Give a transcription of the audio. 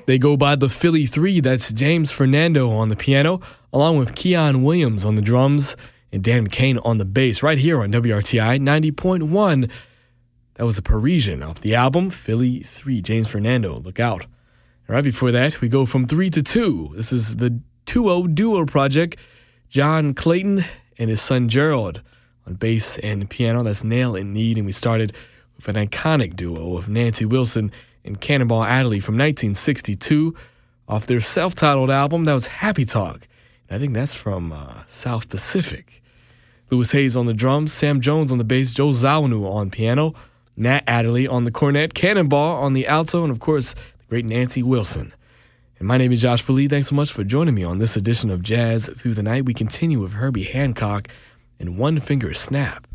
They go by the Philly Three. That's James Fernando on the piano, along with Keon Williams on the drums and Dan McCain on the bass, right here on WRTI 90.1. That was a Parisian off the album Philly 3, James Fernando, look out. And right before that, we go from 3 to 2. This is the 2-0 duo project, John Clayton and his son Gerald on bass and piano. That's Nail and Need, and we started with an iconic duo of Nancy Wilson and Cannonball Adderley from 1962 off their self-titled album. That was Happy Talk, and I think that's from South Pacific. Louis Hayes on the drums, Sam Jones on the bass, Joe Zawinu on piano, Nat Adderley on the cornet, Cannonball on the alto, and of course, the great Nancy Wilson. And my name is Josh Bali. Thanks so much for joining me on this edition of Jazz Through the Night. We continue with Herbie Hancock and One Finger Snap.